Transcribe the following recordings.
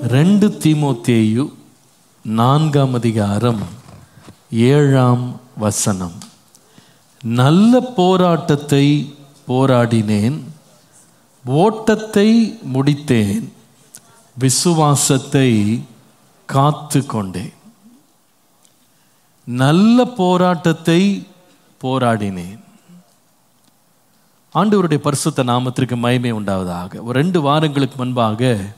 2 தீமோத்தேயு 4:7 நல்ல போராட்டத்தை போராடினேன், ஓட்டத்தை முடித்தேன், விசுவாசத்தை காத்து கொண்டேன். நல்ல போராட்டத்தை போராடினேன். ஆண்டவருடைய பரிசுத்த நாமத்திற்கு மகிமை உண்டாவதாக. ஒரு 2 வாரங்களுக்கு முன்பாக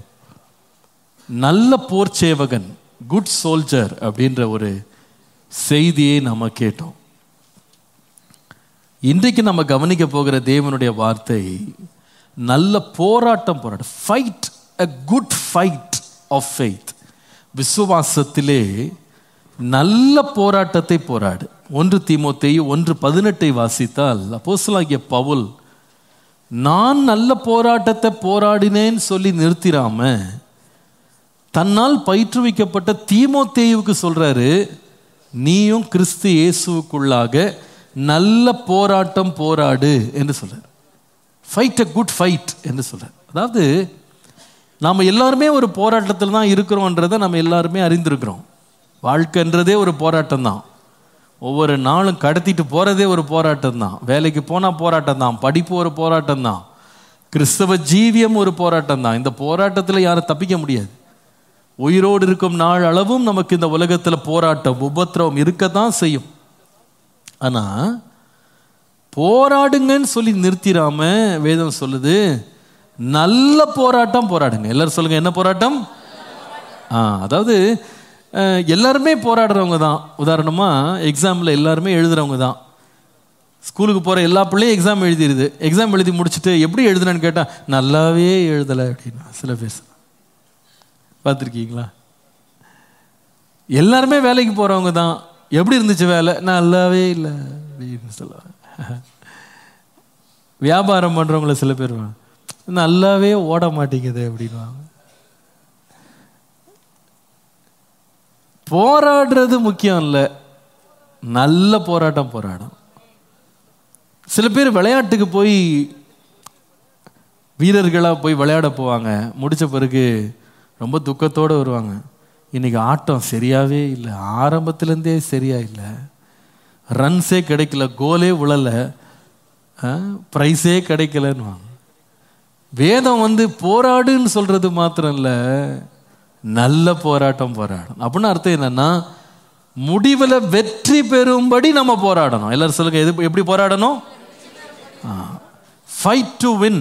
நல்ல போர் சேவகன், குட் சோல்ஜர் அப்படின்ற ஒரு செய்தியை நாம கேட்டோம். இன்றைக்கு நம்ம கவனிக்க போகிற தேவனுடைய வார்த்தை நல்ல போராட்டம் போராட, fight a good fight of faith. விசுவாசத்திலே நல்ல போராட்டத்தை போராடு. 1 தீமோத்தேயு 1:18 வாசித்தால் அப்போஸ்தலனாகிய பவுல் நான் நல்ல போராட்டத்தை போராடினேன் சொல்லி நிறுத்திராம தன்னால் பயிற்றுவிக்கப்பட்ட தீமோத்தேயுவுக்கு சொல்றாரு, நீயும் கிறிஸ்து இயேசுவுக்குள்ளாக நல்ல போராட்டம் போராடு என்று சொல்றாரு. ஃபைட் அ குட் ஃபைட் என்று சொல்றாரு. அதாவது நாம் எல்லாருமே ஒரு போராட்டத்தில் தான் இருக்கிறோன்றதை நம்ம எல்லாருமே அறிந்திருக்கிறோம். வாழ்க்கைன்றதே ஒரு போராட்டம் தான். ஒவ்வொரு நாளும் கடத்திட்டு போகிறதே ஒரு போராட்டம் தான். வேலைக்கு போனால் போராட்டம் தான், படிப்பு ஒரு போராட்டம் தான், கிறிஸ்தவ ஜீவியம் ஒரு போராட்டம் தான். இந்த போராட்டத்தில் யாரும் தப்பிக்க முடியாது. உயிரோடு இருக்கும் நாள் அளவும் நமக்கு இந்த உலகத்தில் போராட்டம், உபத்திரவம் இருக்கத்தான் செய்யும். ஆனால் போராடுங்கன்னு சொல்லி நிறுத்திடாம வேதம் சொல்லுது, நல்ல போராட்டம் போராடுங்க. எல்லாரும் சொல்லுங்க, என்ன போராட்டம்? அதாவது எல்லாருமே போராடுறவங்க தான். உதாரணமாக எக்ஸாமில் எல்லாருமே எழுதுறவங்க தான். ஸ்கூலுக்கு போகிற எல்லா பிள்ளையும் எக்ஸாம் எழுதிடுது. எக்ஸாம் எழுதி முடிச்சுட்டு எப்படி எழுதுனேன்னு கேட்டால் நல்லாவே எழுதலை அப்படின்னா சில பேர் பார்த்துருக்கீங்களா? எல்லாருமே வேலைக்கு போகிறவங்க தான். எப்படி இருந்துச்சு வேலை? நல்லாவே இல்லை அப்படின்னு சொல்லுவாங்க. வியாபாரம் பண்ணுறவங்கள சில பேர் நல்லாவே ஓட மாட்டேங்குது அப்படின்வாங்க. போராடுறது முக்கியம் இல்லை, நல்ல போராட்டம் போராடும். சில பேர் விளையாட்டுக்கு போய் வீரர்களாக போய் விளையாட போவாங்க. முடித்த பிறகு ரொம்ப துக்கத்தோடு வருவாங்க. இன்னைக்கு ஆட்டம் சரியாகவே இல்லை, ஆரம்பத்துலேருந்தே சரியா இல்லை, ரன்ஸே கிடைக்கல, கோலே விழலை, ப்ரைஸே கிடைக்கலன்னு. வேதம் போராடுன்னு சொல்றது மாத்திரம் இல்லை, நல்ல போராட்டம் போராடணும். அப்படின்னு அர்த்தம் என்னன்னா, முடிவில் வெற்றி பெறும்படி நம்ம போராடணும். எல்லாரும் சொல்லுங்க, எப்படி போராடணும்? Fight to win.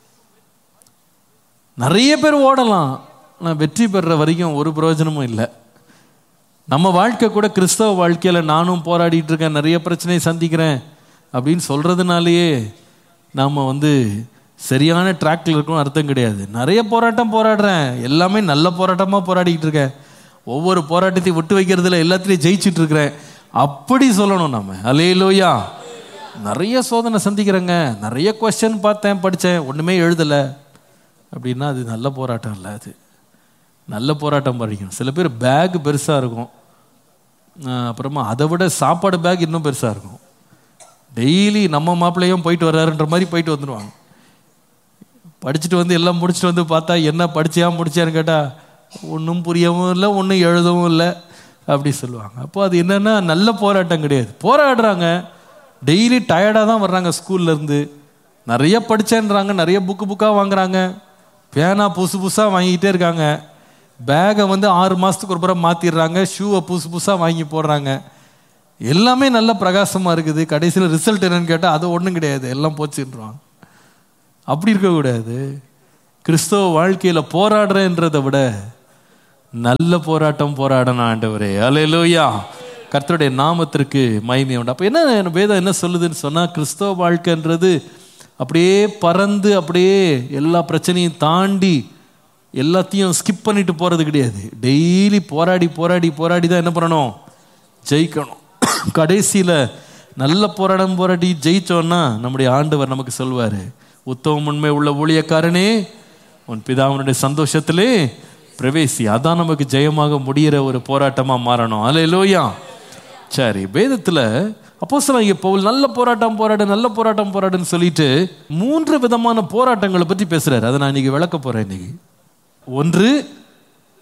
நிறைய பேர் ஓடலாம், ஆனால் வெற்றி பெறுற வரைக்கும் ஒரு பிரயோஜனமும் இல்லை. நம்ம வாழ்க்கை கூட, கிறிஸ்தவ வாழ்க்கையில் நானும் போராடிட்டு இருக்கேன், நிறைய பிரச்சனையை சந்திக்கிறேன் அப்படின்னு சொல்றதுனாலேயே நாம் சரியான ட்ராக்ல இருக்கணும் அர்த்தம் கிடையாது. நிறைய போராட்டம் போராடுறேன், எல்லாமே நல்ல போராட்டமாக போராடிக்கிட்டு இருக்கேன், ஒவ்வொரு போராட்டத்தையும் விட்டு வைக்கிறதுல எல்லாத்துலேயும் ஜெயிச்சுட்டு இருக்கிறேன் அப்படி சொல்லணும் நம்ம. அல்லேலூயா. நிறைய சோதனை சந்திக்கிறேங்க, நிறைய கொஸ்டின் பார்த்தேன், படித்தேன், ஒன்றுமே எழுதலை அப்படின்னா அது நல்ல போராட்டம் இல்லை. அது நல்ல போராட்டம் படிக்கணும். சில பேர் பேக் பெருசாக இருக்கும், அப்புறமா அதை விட சாப்பாடு பேக் இன்னும் பெருசாக இருக்கும். டெய்லி நம்ம மாப்பிள்ளையும் போயிட்டு வர்றாருன்ற மாதிரி போயிட்டு வந்துடுவாங்க. படிச்சுட்டு எல்லாம் முடிச்சுட்டு பார்த்தா என்ன படிச்சியா முடிச்சியான்னு கேட்டால் ஒன்றும் புரியவும் இல்லை, ஒன்றும் எழுதவும் இல்லை அப்படி சொல்லுவாங்க. அப்போ அது என்னென்னா நல்ல போராட்டம் கிடையாது. போராடுறாங்க, டெய்லி டயர்டாக தான் வர்றாங்க ஸ்கூல்லேருந்து, நிறைய படித்தேன்றாங்க, நிறைய புக்காக வாங்குறாங்க, பேனா புதுசாக வாங்கிக்கிட்டே இருக்காங்க, பேகை 6 மாதத்துக்கு ஒரு புறம் மாற்றிடுறாங்க, ஷூவை புதுசாக வாங்கி போடுறாங்க, எல்லாமே நல்ல பிரகாசமாக இருக்குது. கடைசியில் ரிசல்ட் என்னன்னு கேட்டால் அது ஒன்றும் கிடையாது, எல்லாம் போச்சுன்றாங்க. அப்படி இருக்கக்கூடாது. கிறிஸ்தவ வாழ்க்கையில் போராடுறேன்றதை விட நல்ல போராட்டம் போராடணும் ஆண்டவரே. அல்லேலூயா. கர்த்தருடைய நாமத்திற்கு மகிமை உண்டு. அப்போ என்ன வேதம் என்ன சொல்லுதுன்னு சொன்னால், கிறிஸ்தவ வாழ்க்கைன்றது அப்படியே பறந்து அப்படியே எல்லா பிரச்சனையும் தாண்டி எல்லாத்தையும் ஸ்கிப் பண்ணிட்டு போகிறது கிடையாது. டெய்லி போராடி போராடி போராடி தான் என்ன பண்ணணும்? ஜெயிக்கணும். கடைசியில் நல்ல போராடி ஜெயிச்சோன்னா நம்முடைய ஆண்டவர் நமக்கு சொல்வார், உத்தம உண்மை உள்ள ஊழியக்காரனே, உன் பிதாவினுடைய சந்தோஷத்திலே பிரவேசி. அதான் நமக்கு ஜெயமாக முடிகிற ஒரு போராட்டமாக மாறணும். அல்லேலூயா. சரி, வேதத்தில் அப்போஸ்தலனாகிய பவுல் நல்ல போராட்டம் போராடுன்னு சொல்லிட்டு 3 விதமான போராட்டங்களை பற்றி பேசுறாரு. அதை நான் இன்னைக்கு விளக்க போறேன். இன்னைக்கு 1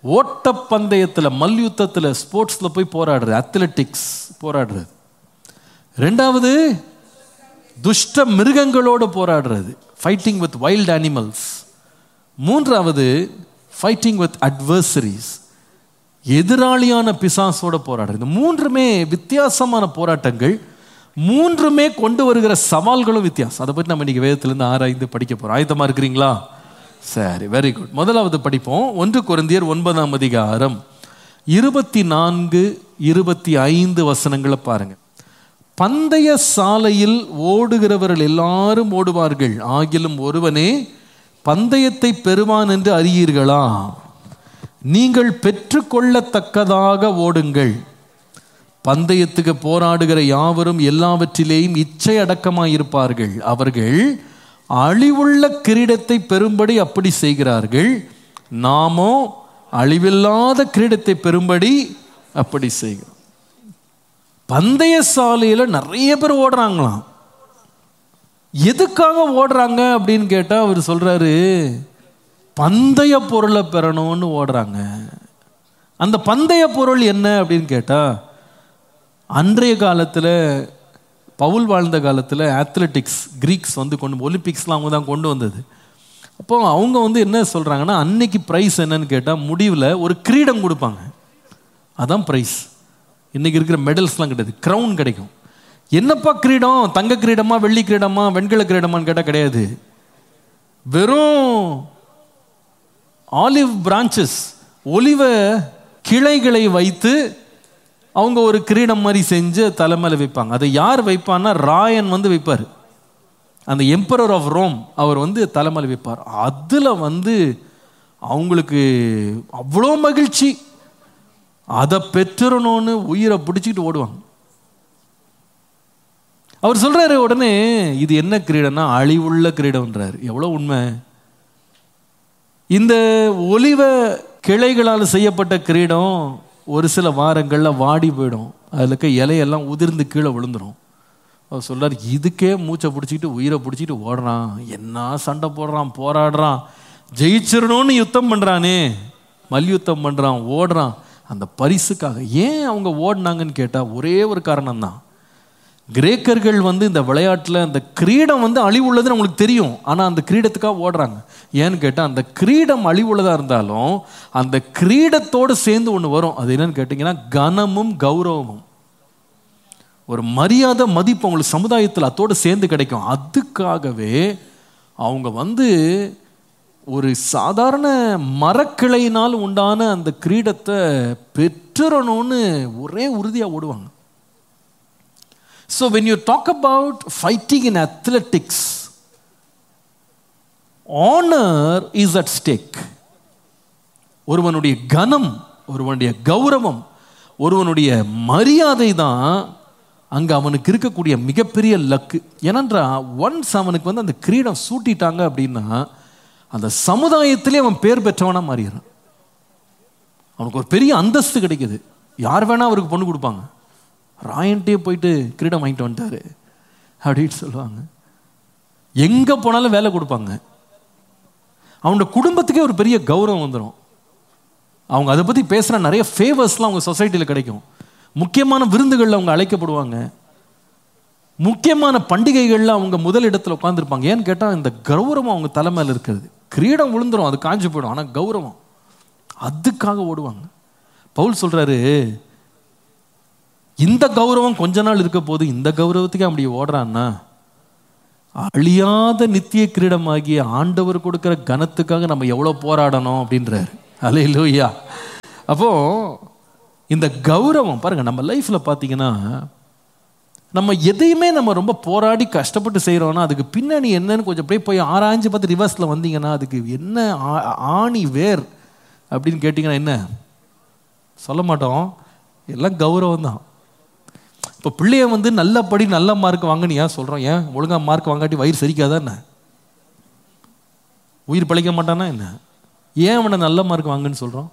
ஓட்டப்பந்தயத்தில், மல்யுத்தத்தில், ஸ்போர்ட்ஸில் போய் போராடுறது, அத்லெட்டிக்ஸ் போராடுறது. ரெண்டாவது துஷ்ட மிருகங்களோடு போராடுறது, ஃபைட்டிங் வித் வைல்ட் அனிமல்ஸ். மூன்றாவது ஃபைட்டிங் வித் அட்வர்சரிஸ், எதிராளியான பிசாசோட போராடுறது. மூன்றுமே வித்தியாசமான போராட்டங்கள், மூன்றுமே கொண்டு வருகிற சவால்களும் வித்தியாசம். அதை பற்றி நம்ம இன்னைக்கு வேதத்திலிருந்து ஆராய்ந்து படிக்க போறோம். ஆயத்தமா இருக்கிறீங்களா? சரி, வெரி குட். முதலாவது படிப்போம். 1 கொரிந்தியர் 9ஆம் அதிகாரம் 24, 25 வசனங்களை பாருங்க. பந்தய சாலையில் ஓடுகிறவர்கள் எல்லாரும் ஓடுவார்கள், ஆகிலும் ஒருவனே பந்தயத்தை பெறுவான் என்று அறியீர்களா? நீங்கள் பெற்றுக்கொள்ளத்தக்கதாக ஓடுங்கள். பந்தயத்துக்கு போராடுகிற யாவரும் எல்லாவற்றிலேயும் இச்சை அடக்கமாயிருப்பார்கள். அவர்கள் அழிவுள்ள கிரீடத்தை பெறும்படி அப்படி செய்கிறார்கள், நாமோ அழிவில்லாத கிரீடத்தை பெறும்படி அப்படி செய்கிறோம். பந்தய சாலையில நிறைய பேர் ஓடுறாங்களாம். எதுக்காக ஓடுறாங்க அப்படின்னு கேட்டா அவர் சொல்றாரு, பந்தய பொருளை பெறணும்னு ஓடுறாங்க. அந்த பந்தய பொருள் என்ன அப்படின்னு கேட்டா, அன்றைய காலத்தில் பவுல் வாழ்ந்த காலத்தில் அத்லெட்டிக்ஸ், கிரீக்ஸ் வந்து ஒலிம்பிக்ஸ்லாம் அவங்க தான் கொண்டு வந்தது. அப்போ அவங்க வந்து என்ன சொல்கிறாங்கன்னா, அன்னைக்கு ப்ரைஸ் என்னன்னு கேட்டால் முடிவில் ஒரு கிரீடம் கொடுப்பாங்க, அதான் ப்ரைஸ். இன்றைக்கி இருக்கிற மெடல்ஸ்லாம் கிடையாது, க்ரௌன் கிடைக்கும். என்னப்பா கிரீடம், தங்க கிரீடமா, வெள்ளி கிரீடமா, வெண்கல கிரீடமான்னு கேட்டால் கிடையாது. வெறும் ஆலிவ் பிரான்ச்சஸ், ஒலிவ கிளைகளை வைத்து அவங்க ஒரு கிரீடம் மாதிரி செஞ்சு தலைமையில் வைப்பாங்க. அதை யார் வைப்பான்னா, ராயன் வந்து வைப்பார், அந்த எம்பரர் ஆஃப் ரோம் அவர் வந்து தலைமையில் வைப்பார். அதில் வந்து அவங்களுக்கு அவ்வளோ மகிழ்ச்சி, அதை பெற்றுறணும்னு உயிரை பிடிச்சிக்கிட்டு ஓடுவாங்க. அவர் சொல்றாரு உடனே, இது என்ன கிரீடம்னா அழிவுள்ள கிரீடம்ன்றார். எவ்வளோ உண்மை! இந்த ஒலிவ கிளைகளால் செய்யப்பட்ட கிரீடம் ஒரு சில வாரங்களில் வாடி போயிடும், அதில் இருக்க இலையெல்லாம் உதிர்ந்து கீழே விழுந்துடும். அவர் சொல்றார், இதுக்கே மூச்சை பிடிச்சிக்கிட்டு உயிரை பிடிச்சிட்டு ஓடுறான், என்ன சண்டை போடுறான், போராடுறான், ஜெயிச்சிடணும்னு யுத்தம் பண்ணுறானே, மல்யுத்தம் பண்ணுறான், ஓடுறான் அந்த பரிசுக்காக. ஏன் அவங்க ஓடினாங்கன்னு கேட்டால் ஒரே ஒரு காரணம் தான். கிரேக்கர்கள் வந்து இந்த விளையாட்டில் அந்த கிரீடம் வந்து அழிவுள்ளதுன்னு அவங்களுக்கு தெரியும், ஆனால் அந்த கிரீடத்துக்காக ஓடுறாங்க. ஏன்னு கேட்டால், அந்த கிரீடம் அழிவுள்ளதாக இருந்தாலும் அந்த கிரீடத்தோடு சேர்ந்து ஒன்று வரும். அது என்னன்னு கேட்டிங்கன்னா, கனமும் கௌரவமும், ஒரு மரியாதை, மதிப்பு அவங்களுக்கு சமுதாயத்தில் அத்தோடு சேர்ந்து கிடைக்கும். அதுக்காகவே அவங்க வந்து ஒரு சாதாரண மரக்கிளையினால் உண்டான அந்த கிரீடத்தை பெற்றுறணும்னு ஒரே உறுதியாக ஓடுவாங்க. So when you talk about fighting in athletics, honor is at stake. ஒருவனுடைய கனம், ஒருவனுடைய கௌரவம், ஒருவனுடைய மரியாதை தான் அங்கே அவனுக்கு இருக்கக்கூடிய மிகப்பெரிய லக்கு. ஏனென்றா ஒன்ஸ் அவனுக்கு வந்து அந்த கிரீடம் சூட்டிட்டாங்க அப்படின்னா, அந்த சமுதாயத்திலே அவன் பேர் பெற்றவனா மாறிடுறான். அவனுக்கு ஒரு பெரிய அந்தஸ்து கிடைக்குது. யார் வேணா அவருக்கு பொண்ணு கொடுப்பாங்க. ராயன்ட்டே போயிட்டு கிரீடம் வாங்கிட்டு வந்துட்டாரு அப்படின்னு சொல்லுவாங்க. எங்கே போனாலும் வேலை கொடுப்பாங்க. அவனோட குடும்பத்துக்கே ஒரு பெரிய கௌரவம் வந்துடும். அவங்க அதை பற்றி பேசுகிற நிறைய ஃபேவர்ஸ்லாம் அவங்க சொசைட்டியில் கிடைக்கும். முக்கியமான விருந்துகளில் அவங்க அழைக்கப்படுவாங்க. முக்கியமான பண்டிகைகளில் அவங்க முதலிடத்தில் உட்காந்துருப்பாங்க. ஏன்னு கேட்டால், இந்த கௌரவம் அவங்க தலைமையில் இருக்கிறது. கிரீடம் விழுந்துடும், அது காஞ்சி போயிடும், ஆனால் கௌரவம், அதுக்காக ஓடுவாங்க. பவுல் சொல்கிறாரு, இந்த கௌரவம் கொஞ்ச நாள் இருக்க போது, இந்த கௌரவத்துக்கு அப்படி ஓடுறான்னா, அழியாத நித்திய கிரீடமாகிய ஆண்டவர் கொடுக்கிற கனத்துக்காக நம்ம எவ்வளோ போராடணும் அப்படின்றாரு. அல்லேலூயா. அப்போ இந்த கௌரவம் பாருங்க, நம்ம லைஃப்ல பார்த்தீங்கன்னா, நம்ம எதையுமே நம்ம ரொம்ப போராடி கஷ்டப்பட்டு செய்கிறோன்னா, அதுக்கு பின்னணி என்னன்னு கொஞ்சம் அப்படியே போய் ஆராய்ஞ்சு பார்த்து ரிவர்ஸில் வந்தீங்கன்னா, அதுக்கு என்ன ஆணி வேர் அப்படின்னு கேட்டிங்கன்னா என்ன சொல்ல மாட்டோம், எல்லாம் கௌரவம் தான். இப்போ பிள்ளைய வந்து நல்ல படி நல்ல மார்க் வாங்கன்னு ஏன் சொல்கிறோம்? ஏன் ஒழுங்காக மார்க் வாங்காட்டி வயிறு சரிக்காதா என்ன? உயிர் பிழைக்க மாட்டானா என்ன? ஏன் அவனை நல்ல மார்க் வாங்குன்னு சொல்கிறோம்?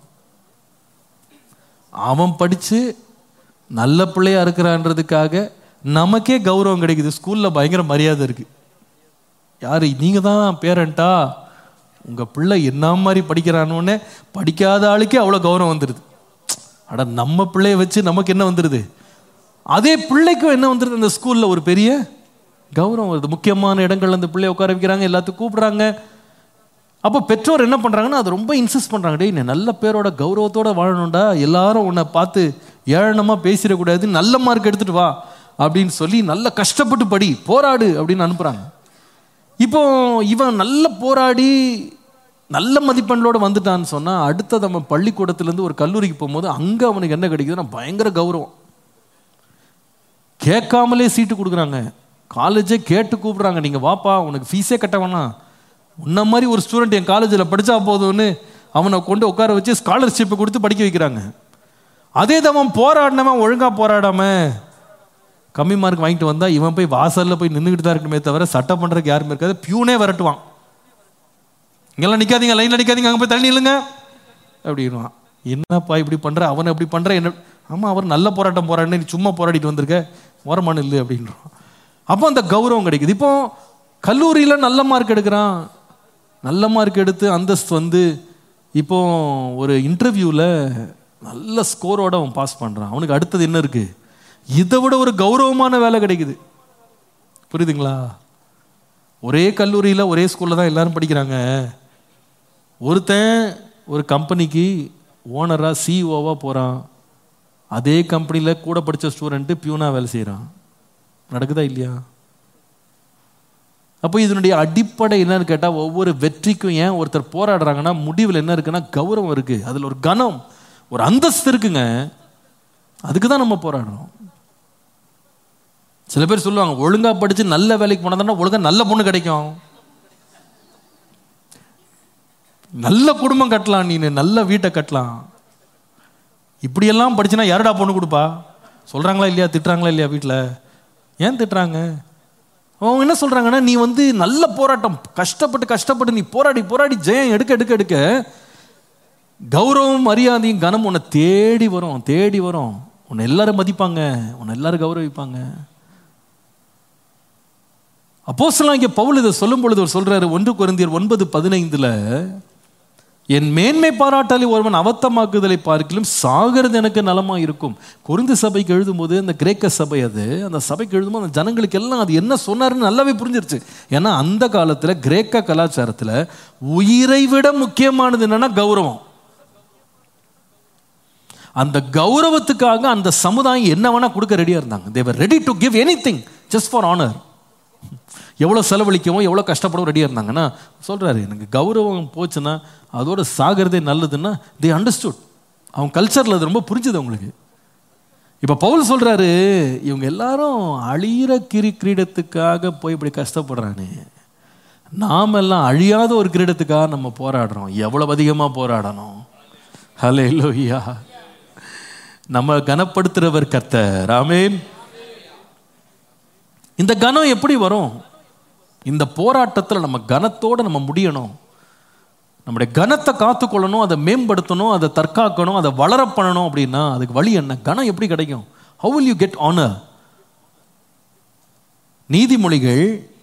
அவன் படித்து நல்ல பிள்ளையா இருக்கிறான்றதுக்காக நமக்கே கௌரவம் கிடைக்குது. ஸ்கூலில் பயங்கர மரியாதை இருக்குது. யார் நீங்கள் தான் பேரண்ட்டா உங்கள் பிள்ளை என்ன மாதிரி படிக்கிறானோன்னே படிக்காத ஆளுக்கே அவ்வளோ கௌரவம் வந்துடுது. அட நம்ம பிள்ளைய வச்சு நமக்கு என்ன வந்துடுது, அதே பிள்ளைக்கும் என்ன வந்துடுது, அந்த ஸ்கூலில் ஒரு பெரிய கௌரவம் வருது. முக்கியமான இடங்கள்ல அந்த பிள்ளைய உட்கார வைக்கிறாங்க, எல்லாத்துக்கும் கூப்பிடுறாங்க. அப்போ பெற்றோர் என்ன பண்ணுறாங்கன்னா அது ரொம்ப இன்சிஸ்ட் பண்ணுறாங்க, டேய் நீ நல்ல பேரோட கௌரவத்தோடு வாழணும்டா, எல்லாரும் உன்னை பார்த்து ஏளனமாக பேசிடக்கூடாது, நல்ல மார்க் எடுத்துகிட்டு வா அப்படின்னு சொல்லி நல்ல கஷ்டப்பட்டு படி, போராடு அப்படின்னு அனுப்புகிறாங்க. இப்போ இவன் நல்ல போராடி நல்ல மதிப்பெண்களோடு வந்துட்டான்னு சொன்னால் அடுத்த நம்ம பள்ளிக்கூடத்துலேருந்து ஒரு கல்லூரிக்கு போகும்போது அங்கே அவனுக்கு என்ன கிடைக்குதுன்னா பயங்கர கௌரவம். கேட்காமலே சீட்டு கொடுக்குறாங்க, காலேஜே கேட்டு கூப்பிடுறாங்க, நீங்கள் வாப்பா உனக்கு ஃபீஸே கட்ட வேணாம், உன்ன மாதிரி ஒரு ஸ்டூடெண்ட் என் காலேஜில் படித்தா போதும்னு அவனை கொண்டு உட்கார வச்சு ஸ்காலர்ஷிப்பை கொடுத்து படிக்க வைக்கிறாங்க. அதே தான் அவன் போராடினவன் ஒழுங்காக போராடாமல் கம்மி மார்க் வாங்கிட்டு வந்தால் இவன் போய் வாசலில் போய் நின்றுக்கிட்டு தான் இருக்கணுமே தவிர சட்டம் பண்ணுறதுக்கு யாருமே இருக்காது. பியூனே விரட்டுவான், இங்கெல்லாம் நிற்காதீங்க, லைனில் நிற்காதீங்க, அங்கே போய் தள்ளி இல்லைங்க அப்படின்வான். என்னப்பா இப்படி பண்ணுற, அவனை இப்படி பண்ணுற, என்ன ஆமாம் அவர் நல்ல போராட்டம் போராடினு நீ சும்மா போராடிட்டு வந்திருக்க, ஓரமான இல்லை அப்படின்றான். அப்போ அந்த கௌரவம் கிடைக்குது. இப்போ கல்லூரியில் நல்ல மார்க் எடுக்கிறான், நல்ல மார்க் எடுத்து அந்தஸ்து வந்து இப்போ ஒரு இன்டர்வியூவில் நல்ல ஸ்கோரோட அவன் பாஸ் பண்ணுறான். அவனுக்கு அடுத்தது என்ன இருக்குது, இதை விட ஒரு கௌரவமான வேலை கிடைக்குது. புரியுதுங்களா? ஒரே கல்லூரியில் ஒரே ஸ்கூலில் தான் எல்லாரும் படிக்கிறாங்க. ஒருத்தன் ஒரு கம்பெனிக்கு ஓனராக சிஇஓவாக போகிறான், அதே கம்பெனியில் கூட படித்த ஸ்டூடெண்ட்டு பியூனாக வேலை செய்கிறான். நடக்குதா இல்லையா? அப்போ இதனுடைய அடிப்படை என்னன்னு கேட்டால், ஒவ்வொரு வெற்றிக்கும் ஏன் ஒருத்தர் போராடுறாங்கன்னா முடிவில் என்ன இருக்குன்னா கௌரவம் இருக்குது, அதில் ஒரு கனம் ஒரு அந்தஸ்து இருக்குங்க, அதுக்கு தான் நம்ம போராடுறோம். சில பேர் சொல்லுவாங்க ஒழுங்கா படிச்சு நல்ல வேலைக்கு போனா ஒழுங்கா நல்ல பொண்ணு கிடைக்கும், நல்ல குடும்பம் கட்டலாம், நீ நல்ல வீட்டை கட்டலாம். இப்படியெல்லாம் படிச்சுனா யாரடா பொண்ணு கொடுப்பா சொல்றாங்களா இல்லையா, திட்டுறாங்களா இல்லையா வீட்டில்? ஏன் திட்டுறாங்க? அவங்க என்ன சொல்றாங்கன்னா, நீ வந்து நல்ல போராட்டம் கஷ்டப்பட்டு நீ போராடி போராடி ஜெயம் எடுக்க எடுக்க எடுக்க கௌரவம் மரியாதையும் கனம் உன்னை தேடி வரும், உன்னை எல்லாரும் மதிப்பாங்க, உன்னை எல்லாரும் கௌரவிப்பாங்க. அப்போஸ்தலனாகிய பவுல் இதை சொல்லும் பொழுது அவர் சொல்றாரு, 1 கொரிந்தியர் 9:15 என் மேன்மை பாராட்டாலே ஒருவன் அவத்தமாக்குதலை பார்க்கிலும் சாகிறது எனக்கு நலமா இருக்கும். கொரிந்து சபைக்கு எழுதும்போது அந்த கிரேக்க சபை, அந்த சபைக்கு எழுதும்போது அந்த ஜனங்களுக்கு எல்லாம் அது என்ன சொன்னாருன்னு நல்லாவே புரிஞ்சிருச்சு. ஏன்னா அந்த காலத்துல கிரேக்க கலாச்சாரத்துல உயிரை விட முக்கியமானது என்னன்னா கௌரவம். அந்த கௌரவத்துக்காக அந்த சமுதாயம் என்ன வேணா கொடுக்க ரெடியா இருந்தாங்க. they were ready to give anything just for honor. எவ்வளோ செலவழிக்கவும் எவ்வளோ கஷ்டப்படவும் ரெடியாக இருந்தாங்கன்னா சொல்கிறாரு, எனக்கு கௌரவம் போச்சுன்னா அதோட சாகிறதே நல்லதுன்னா they understood. அவங்க கல்ச்சரில் அது ரொம்ப புரிஞ்சுது அவங்களுக்கு. இப்போ பவுல் சொல்கிறாரு, இவங்க எல்லாரும் அழியிற கிரீடத்துக்காக போய் இப்படி கஷ்டப்படுறானே, நாம் எல்லாம் அழியாத ஒரு கிரீடத்துக்காக நம்ம போராடுறோம். எவ்வளோ அதிகமாக போராடணும். ஹல்லேலூயா. நம்ம கனப்படுத்துகிறவர் கர்த்தர். ஆமென். இந்த கனம் எப்படி வரும்? இந்த போராட்டத்தில் நம்ம கனத்தோடு நம்ம முடியணும். நம்முடைய கனத்தை காத்துக்கொள்ளணும், அதை மேம்படுத்தணும், அதை தற்காக்கணும், அதை வளர பண்ணணும். அப்படின்னா அதுக்கு வழி என்ன? கனம் எப்படி கிடைக்கும்? How will you get honor? நீதிமொழிகள்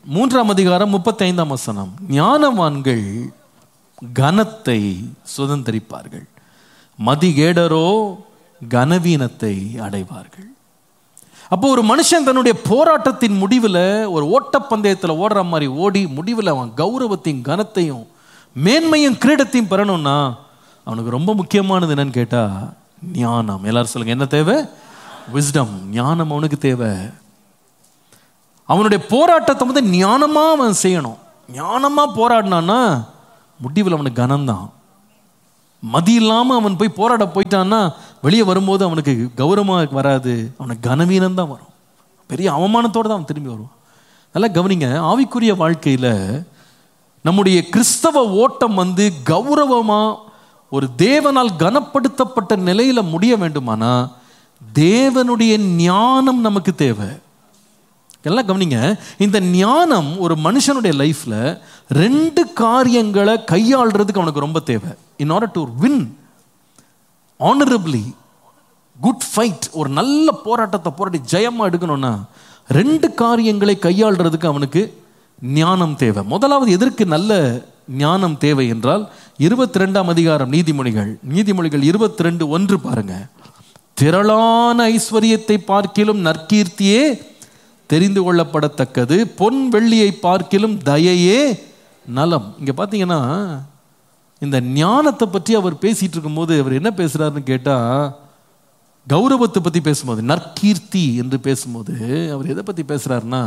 3:35 ஞானவான்கள் கனத்தை சுதந்தரிப்பார்கள், மதிகேடரோ கனவீனத்தை அடைவார்கள். அப்போ ஒரு மனுஷன் தன்னுடைய போராட்டத்தின் முடிவில் ஒரு ஓட்டப்பந்தயத்தில் ஓடுற மாதிரி ஓடி முடிவில் அவன் கௌரவத்தையும் கனத்தையும் மேன்மையும் கிரீடத்தையும் பெறணும்னா அவனுக்கு ரொம்ப முக்கியமானது என்னன்னு கேட்டால் ஞானம். எல்லாரும் சொல்லுங்க, என்ன தேவை? விஸ்டம். ஞானம் அவனுக்கு தேவை. அவனுடைய போராட்டத்தை வந்து ஞானமாக அவன் செய்யணும். ஞானமாக போராடினான்னா முடிவில் அவனுக்கு கனம்தான். மதி இல்லாமல் அவன் போய் போராட போயிட்டான்னா வெளியே வரும்போது அவனுக்கு கௌரவமாக வராது, அவனுக்கு கனவீனம் தான் வரும். பெரிய அவமானத்தோடு தான் அவன் திரும்பி வருவான். நல்லா கவனிங்க, ஆவிக்குரிய வாழ்க்கையில் நம்முடைய கிறிஸ்தவ ஓட்டம் வந்து கௌரவமாக ஒரு தேவனால் கனப்படுத்தப்பட்ட நிலையில் முடிய வேண்டுமானா தேவனுடைய ஞானம் நமக்கு தேவை. எல்லாம் கவனிங்க, இந்த ஞானம் ஒரு மனுஷனுடைய லைஃப்பில் 2 காரியங்களை கையாளுறதுக்கு அவனுக்கு ரொம்ப தேவை. in order to win honorably, good fight, ஒரு நல்ல போராட்டத்தை போராடி ஜெயமாக எடுக்கணும்னா 2 காரியங்களை கையாளுறதுக்கு அவனுக்கு ஞானம் தேவை. முதலாவது எதற்கு நல்ல ஞானம் தேவை என்றால் 22ஆம் அதிகாரம் நீதிமொழிகள் 22:1 பாருங்க. திரளான ஐஸ்வர்யத்தை பார்க்கிலும் நற்கீர்த்தியே தெரிந்து கொள்ளப்படத்தக்கது, பொன் வெள்ளியை பார்க்கிலும் தயையே நலம். இங்க பாத்தீங்கன்னா இந்த ஞானத்தை பற்றி அவர் பேசிட்டு இருக்கும்போது அவர் என்ன பேசுறாருன்னு கேட்டா, கௌரவத்தை பத்தி பேசும்போது, நற்கீர்த்தி என்று பேசும்போது அவர் எதை பத்தி பேசுறாருன்னா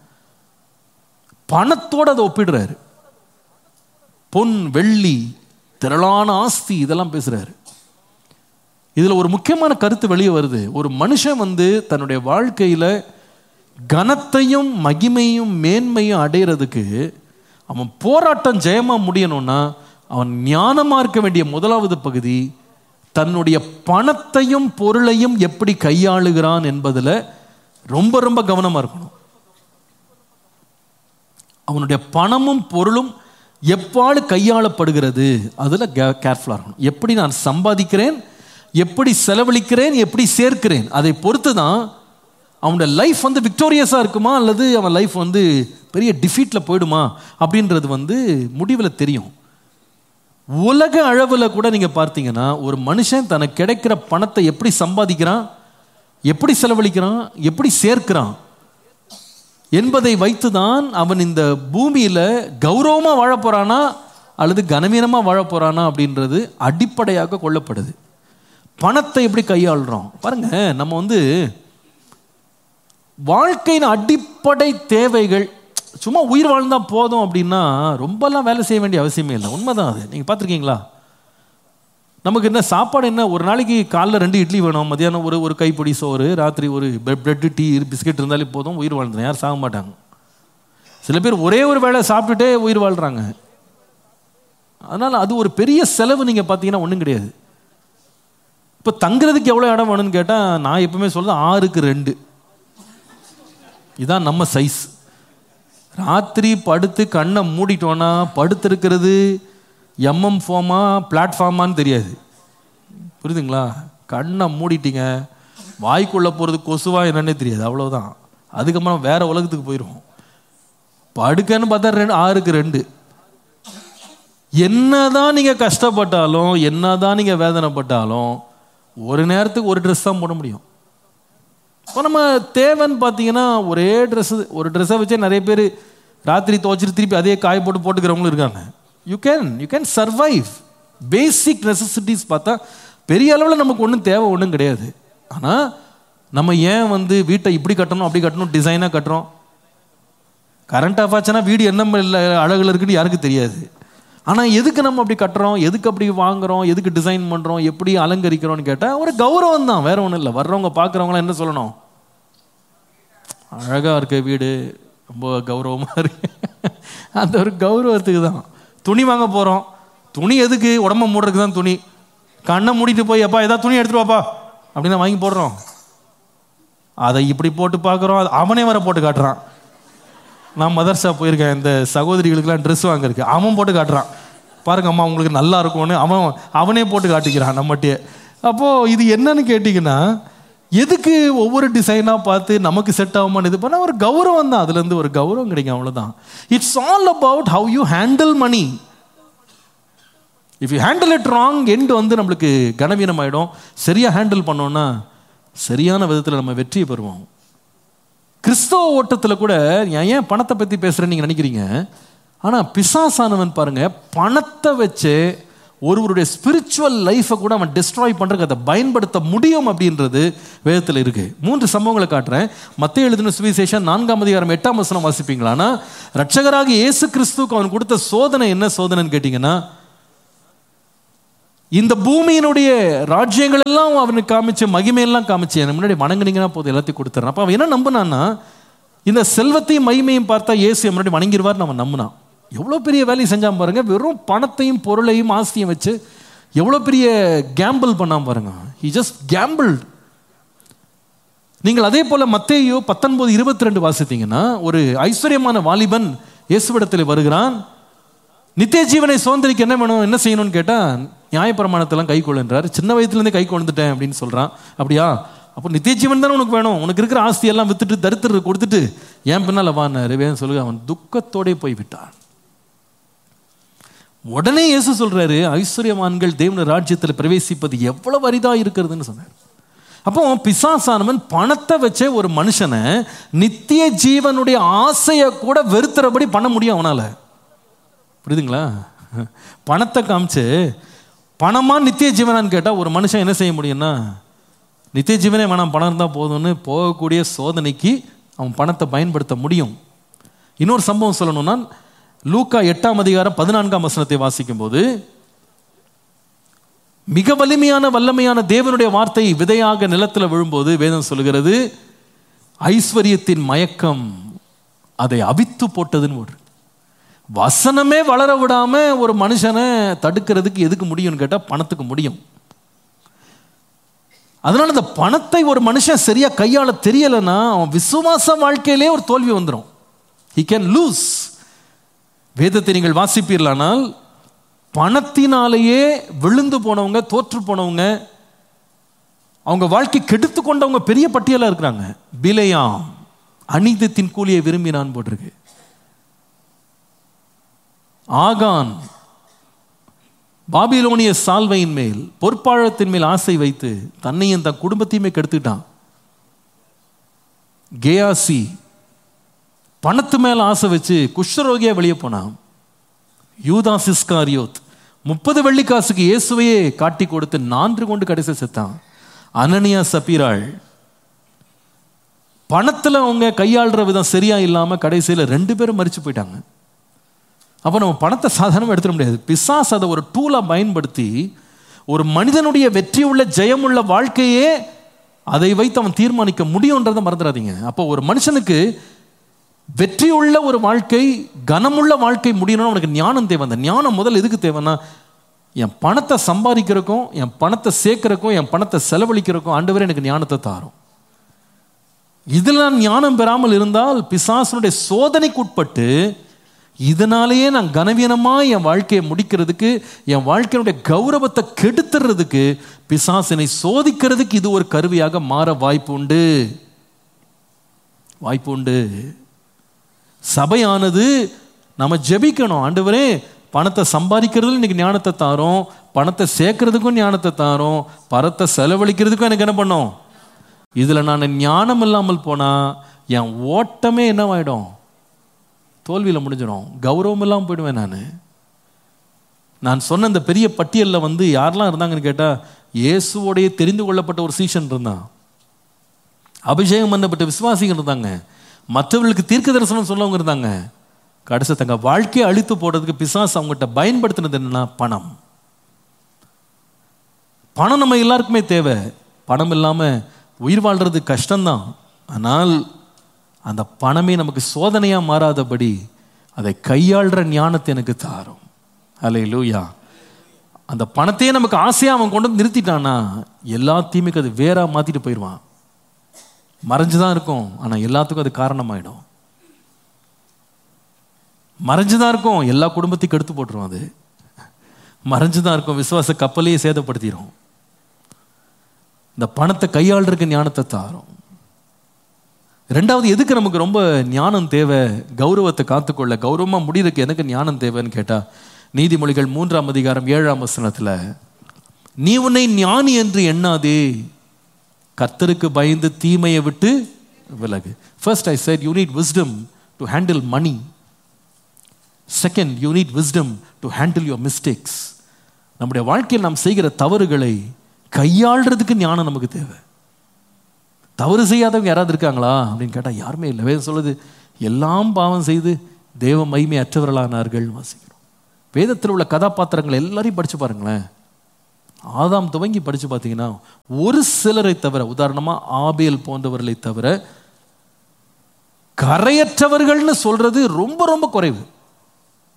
பணத்தோட அதை ஒப்பிடுறாரு. பொன் வெள்ளி திரளான ஆஸ்தி இதெல்லாம் பேசுறாரு. இதுல ஒரு முக்கியமான கருத்து வெளியே வருது. ஒரு மனுஷன் தன்னுடைய வாழ்க்கையில கனத்தையும் மகிமையும் மேன்மையும் அடைகிறதுக்கு அவன் போராட்டம் ஜெயமா முடியணும்னா அவன் ஞானமா இருக்க வேண்டிய முதலாவது பகுதி தன்னுடைய பணத்தையும் பொருளையும் எப்படி கையாளுகிறான் என்பதுல ரொம்ப ரொம்ப கவனமா இருக்கணும். அவனுடைய பணமும் பொருளும் எவ்வாறு கையாளப்படுகிறது அதுல கேர்ஃபுல்லா இருக்கணும். எப்படி நான் சம்பாதிக்கிறேன், எப்படி செலவழிக்கிறேன், எப்படி சேர்க்கிறேன், அதை பொறுத்து தான் அவனுடைய லைஃப் விக்டோரியஸா இருக்குமா அல்லது அவன் லைஃப் பெரிய டிஃபீட்ல போயிடுமா அப்படின்றது முடிவில் தெரியும். உலக அளவில் கூட நீங்க பார்த்தீங்கன்னா ஒரு மனுஷன் தனக்கு கிடைக்கிற பணத்தை எப்படி சம்பாதிக்கிறான், எப்படி செலவழிக்கிறான், எப்படி சேர்க்கிறான் என்பதை வைத்துதான் அவன் இந்த பூமியில கௌரவமா வாழ போறானா அல்லது கனவீனமா வாழ போறானா அப்படின்றது அடிப்படையாக கொள்ளப்படுது. பணத்தை எப்படி கையாளுறோம் பாருங்க. நம்ம வாழ்க்கையின் அடிப்படை தேவைகள் சும்மா உயிர் வாழ்ந்தா போதும் அப்படின்னா ரொம்பலாம் வேலை செய்ய வேண்டிய அவசியமே இல்லை. உண்மைதான் அது. நீங்க பார்த்துருக்கீங்களா? நமக்கு என்ன சாப்பாடு, என்ன ஒரு நாளைக்கு காலைல 2 இட்லி வேணும், மதியானம் ஒரு கைப்பிடி சோறு, ராத்திரி ஒரு பிரெட் டீ பிஸ்கெட் இருந்தாலே போதும், உயிர் வாழ்ந்துடும். யாரும் சாக மாட்டாங்க. சில பேர் ஒரே ஒரு வேளை சாப்பிட்டுட்டே உயிர் வாழ்றாங்க. அதனால அது ஒரு பெரிய செலவு. நீங்க பார்த்தீங்கன்னா ஒன்றும் கிடையாது. இப்போ தங்குறதுக்கு எவ்வளோ இடம் வேணும்னு கேட்டால் நான் எப்பவுமே சொல்றது 6:2 இதான் நம்ம சைஸ். ராத்திரி படுத்து கண்ணை மூடிட்டோன்னா படுத்திருக்கிறது ஃபார்மா பிளாட்ஃபார்மான்னு தெரியாது. புரியுதுங்களா? கண்ணை மூடிட்டீங்க, வாய்க்குள்ளே போகிறது கொசுவா என்னன்னே தெரியாது. அவ்வளோதான். அதுக்கப்புறம் வேற உலகத்துக்கு போயிடுவோம். படுக்கன்னு பார்த்தா 6:2. என்னதான் நீங்கள் கஷ்டப்பட்டாலும், என்னதான் நீங்கள் வேதனைப்பட்டாலும் ஒரு நேரத்துக்கு ஒரு ட்ரெஸ் தான் போட முடியும். இப்போ நம்ம தேவைன்னு பார்த்தீங்கன்னா ஒரே ட்ரெஸ்ஸு, ஒரு ட்ரெஸ்ஸை வச்சே நிறைய பேர் ராத்திரி துவச்சிட்டு திருப்பி அதே காய போட்டுக்கிறவங்களும் இருக்காங்க. You can survive. Basic necessities பார்த்தா பெரிய அளவில் நமக்கு ஒன்றும் தேவை ஒன்றும் கிடையாது. ஆனால் நம்ம ஏன் வீட்டை இப்படி கட்டணும் அப்படி கட்டணும் டிசைனாக கட்டுறோம்? கரண்ட் ஆஃப் ஆச்சுன்னா வீடு என்ன அழகில் இருக்குன்னு யாருக்கும் தெரியாது. ஆனால் எதுக்கு நம்ம அப்படி கட்டுறோம், எதுக்கு அப்படி வாங்குறோம், எதுக்கு டிசைன் பண்ணுறோம், எப்படி அலங்கரிக்கிறோம்னு கேட்டால் ஒரு கௌரவம் தான், வேற ஒன்றும் இல்லை. வர்றவங்க பார்க்குறவங்களாம் என்ன சொல்லணும்? அழகாக இருக்க வீடு, ரொம்ப கௌரவமாக இருக்கு. அந்த ஒரு கௌரவத்துக்கு தான். துணி வாங்க போகிறோம். துணி எதுக்கு? உடம்ப மூடுறதுக்கு தான் துணி. கண்ணை மூடிட்டு போய் அப்பா ஏதாவது துணி எடுத்துட்டு வாப்பா அப்படின்னு வாங்கி போடுறோம். அதை இப்படி போட்டு பார்க்குறோம், அவனே வர போட்டு காட்டுறான். நான் மதர்ஸா போயிருக்கேன், இந்த சகோதரிகளுக்கெல்லாம் ட்ரெஸ் வாங்கிருக்கு. அவன் போட்டு காட்டுறான், பாருங்க அம்மா உங்களுக்கு நல்லா இருக்கும்னு அவனே போட்டு காட்டிக்கிறான் நம்மகிட்டே. அப்போது இது என்னன்னு கேட்டிங்கன்னா, எதுக்கு ஒவ்வொரு டிசைனாக பார்த்து நமக்கு செட் ஆகுமான்னு இது பண்ணால் ஒரு கௌரவம் தான். அதுலேருந்து ஒரு கௌரவம் கிடைக்கும், அவ்வளோதான். It's all about how you handle money. If you handle it wrong, end நம்மளுக்கு கனவீனம் ஆகிடும். சரியாக ஹேண்டில் பண்ணோன்னா சரியான விதத்தில் நம்ம வெற்றியை பெறுவோம். கிறிஸ்தவ ஓட்டத்தில் கூட ஏன் பணத்தை பற்றி பேசுகிறேன்னு நீங்கள் நினைக்கிறீங்க. ஆனால் பிசாசானவன் பாருங்க, பணத்தை வச்சு ஒருவருடைய ஸ்பிரிச்சுவல் லைஃபை கூட அவன் டிஸ்ட்ராய் பண்ணுறதுக்கு அதை பயன்படுத்த முடியும் அப்படின்றது வேதத்தில் இருக்கு. 3 சம்பவங்களை காட்டுறேன். மத்தேயு எழுதின சுவிசேஷம் 4ஆம் அதிகாரம் 8ஆம் வசனம் வாசிப்பீங்களானா, ரட்சகராக இயேசு கிறிஸ்துவுக்கு அவன் கொடுத்த சோதனை என்ன சோதனைன்னு கேட்டிங்கன்னா, இந்த பூமியினுடைய ராஜ்யங்கள் எல்லாம் அவனுக்கு காமிச்சு, மகிமையெல்லாம் காமிச்சு, எனக்கு முன்னாடி வணங்குனீங்கன்னா போதும் எல்லாத்தையும் கொடுத்துறான். அப்போ அவன் என்ன நம்பினான்னா, இந்த செல்வத்தையும் மகிமையும் பார்த்தா இயேசு முன்னாடி வணங்கிடுவார் அவன் நம்பினான். எவ்வளோ பெரிய வேலையை செஞ்சான் பாருங்க. வெறும் பணத்தையும் பொருளையும் ஆஸ்தியும் வச்சு எவ்வளோ பெரிய கேம்பிள் பண்ணாம பாருங்க. he just gambled. நீங்கள் அதே போல மத்தேயு 19:22 வாசித்தீங்கன்னா, ஒரு ஐஸ்வர்யமான வாலிபன் இயேசுவிடத்தில் வருகிறான். நித்திய ஜீவனை சுதந்திரிக்க என்ன வேணும், என்ன செய்யணும்னு கேட்டால் நியாயப்பிரமாணத்தெல்லாம் கை கொள்ளுன்றார். சின்ன வயதுலேருந்தே கை கொண்டுட்டேன் அப்படின்னு சொல்கிறான். அப்படியா? அப்போ நித்திய ஜீவன் தானே உனக்கு வேணும், உனக்கு இருக்கிற ஆஸ்தியெல்லாம் வித்துட்டு தரித்திர கொடுத்துட்டு ஏன் பின்னால் வான்னாரு. வேணும் சொல்லுங்க. அவன் துக்கத்தோடே போய் விட்டான். உடனே இயேசு சொல்றாரு, ஐஸ்வர்யவான்கள் தேவனுடைய ராஜ்யத்தில் பிரவேசிப்பது எவ்வளவு அரிதா இருக்கிறதுன்னு சொன்னார். அப்போ பிசாசானவன் பணத்தை வச்சே ஒரு மனுஷனை நித்திய ஜீவனுடைய ஆசையை கூட வெறுத்துறபடி பண்ண முடியும் அவனால. புரியுதுங்களா? பணத்தை காமிச்சு பணமா நித்திய ஜீவனான்னு கேட்டால் ஒரு மனுஷன் என்ன செய்ய முடியும்னா, நித்திய ஜீவனே வேணாம், பணம் இருந்தால் போதும்னு போகக்கூடிய சோதனைக்கு அவன் பணத்தை பயன்படுத்த முடியும். இன்னொரு சம்பவம் சொல்லணும்னா, லூக்கா 8:14 வாசிக்கும் போது, மிக வலிமையான வல்லமையான தேவனுடைய வார்த்தை விதையாக நிலத்தில் விழும்போது வேதம் சொல்லுகிறது, ஐஸ்வர்யத்தின் மயக்கம் அதை அவித்து போட்டதுன்னு ஒரு வசனமே வளர விடாம ஒரு மனுஷனை தடுக்கிறதுக்கு எதுக்கு முடியும்னு கேட்டால் பணத்துக்கு முடியும். அதனால இந்த பணத்தை ஒரு மனுஷன் சரியா கையாள தெரியலைன்னா அவன் விசுவாச வாழ்க்கையிலே ஒரு தோல்வி வந்துடும். he can lose. வேதத்தை நீங்கள் வாசிப்பீர்களானால் பணத்தினாலேயே விழுந்து போனவங்க, தோற்று போனவங்க, அவங்க வாழ்க்கை கெடுத்து கொண்டவங்க பெரிய பட்டியலா இருக்கிறாங்க. பிலேயாம் அநீதத்தின் கூலியை விரும்பினான் போட்டிருக்கு. ஆகான் பாபிலோனிய சால்வையின் மேல், பொற்பாழத்தின் மேல் ஆசை வைத்து தன்னையும் தன் குடும்பத்தையுமே கெடுத்துட்டான். கேயாசி பணத்து மேல ஆசை வச்சு குஷ்டரோகியா வெளியே போனான். யூதாஸ் இஸ்காரியோத் 30 வெள்ளிக்காசுக்கு இயேசுவையே காட்டி கொடுத்து 4 கொண்டு கடைசி செத்தான். அனனியா சப்பீராள் பணத்துல அவங்க கையாளுற விதம் சரியா இல்லாம கடைசியில் 2 பேரும் மரிச்சு போயிட்டாங்க. அப்போ நம்ம பணத்தை சாதாரணமாக எடுத்துட முடியாது. பிசாசு அதை ஒரு டூலாக பயன்படுத்தி ஒரு மனிதனுடைய வெற்றியுள்ள ஜெயமுள்ள வாழ்க்கையே அதை வைத்து அவன் தீர்மானிக்க முடியும்ன்றதை மறந்துடாதீங்க. அப்போ ஒரு மனுஷனுக்கு வெற்றியுள்ள ஒரு வாழ்க்கை, கனமுள்ள வாழ்க்கை முடியணும்னா அவனுக்கு ஞானம் தேவை. அந்த ஞானம் முதல் எதுக்கு தேவைன்னா, என் பணத்தை சம்பாதிக்கிறக்கும், என் பணத்தை சேர்க்கிறக்கும், என் பணத்தை செலவழிக்கிறக்கும் ஆண்டவரே எனக்கு ஞானத்தை தாரும். இதில் நான் ஞானம் பெறாமல் இருந்தால் பிசாசனுடைய சோதனைக்கு உட்பட்டு இதனாலேயே நான் கனவீனமா என் வாழ்க்கையை முடிக்கிறதுக்கு, என் வாழ்க்கையினுடைய கௌரவத்தை கெடுத்துறதுக்கு, பிசாசினை சோதிக்கிறதுக்கு இது ஒரு கருவியாக மாற வாய்ப்பு உண்டு. சபையானது நம்ம ஜெபிக்கணும், ஆண்டவரே பணத்தை சம்பாதிக்கிறதுல இன்னைக்கு ஞானத்தை தாரோம், பணத்தை சேர்க்கறதுக்கும் ஞானத்தை தாரோம், பணத்தை செலவழிக்கிறதுக்கும் எனக்கு என்ன பண்ணும். இதுல நான் ஞானம் இல்லாமல் போனா என் ஓட்டமே என்னவாயிடும், தோல்வியில் முடிஞ்சிடும், கௌரவம் இல்லாமல் போயிடுவேன். நான் சொன்ன இந்த பெரிய பட்டியலில் யாரெல்லாம் இருந்தாங்கன்னு கேட்டால், இயேசுவோடைய தெரிந்து கொள்ளப்பட்ட ஒரு சீஷன் இருந்தான், அபிஷேகம் பண்ணப்பட்ட விசுவாசிகள் இருந்தாங்க, மற்றவர்களுக்கு தீர்க்க தரிசனம் சொல்லவங்க இருந்தாங்க. கடைசி தங்க வாழ்க்கையை அழித்து போடுறதுக்கு பிசாசு அவங்ககிட்ட பயன்படுத்தினது என்னன்னா பணம். பணம் நம்ம எல்லாருக்குமே தேவை. பணம் இல்லாமல் உயிர் வாழ்றது கஷ்டம்தான். ஆனால் அந்த பணமே நமக்கு சோதனையா மாறாதபடி அதை கையாளுற ஞானத்தை எனக்கு தாரும். அல்லேலூயா. அந்த பணத்தையே நமக்கு ஆசையா அவன் கொண்டு வந்து நிறுத்திட்டான்னா எல்லாத்தையுமே அது வேற மாத்திட்டு போயிடுவான். மறைஞ்சுதான் இருக்கும், ஆனா எல்லாத்துக்கும் அது காரணமாயிடும். மறைஞ்சுதான் இருக்கும், எல்லா குடும்பத்தையும் கெடுத்து போட்டுரும். அது மறைஞ்சுதான் இருக்கும், விசுவாச கப்பலையே சேதப்படுத்திடும். இந்த பணத்தை கையாளுறதுக்கு ஞானத்தை தாரும். ரெண்டாவது, எதுக்கு நமக்கு ரொம்ப ஞானம் தேவை, கௌரவத்தை காத்துக்கொள்ள, கௌரவமா முடியறதுக்கு எனக்கு ஞானம் தேவைன்னு கேட்டா, நீதிமொழிகள் 3:7 நீ உன்னை ஞானி என்று எண்ணாதே, கர்த்தருக்கு பயந்து தீமையை விட்டு விலகு. First I said you need wisdom to handle money. Second, you need wisdom to handle your mistakes. நம்முடைய வாழ்க்கையில் நாம் செய்கிற தவறுகளை கையாளுறதுக்கு ஞானம் நமக்கு தேவை. தவறு செய்யாதவங்க யாராவது இருக்காங்களா அப்படின்னு கேட்டால் யாருமே இல்லை. வேதம் சொல்லுது, எல்லாம் பாவம் செய்து தேவ மகிமை அற்றவர்களானார்கள் வாசிக்கிறோம். வேதத்தில் உள்ள கதாபாத்திரங்கள் எல்லாரையும் படித்து பாருங்களேன். ஆதாம் துவங்கி படித்து பார்த்தீங்கன்னா ஒரு சிலரை தவிர, உதாரணமாக ஆபேல் போன்றவர்களை தவிர கரையற்றவர்கள்னு சொல்றது ரொம்ப ரொம்ப குறைவு.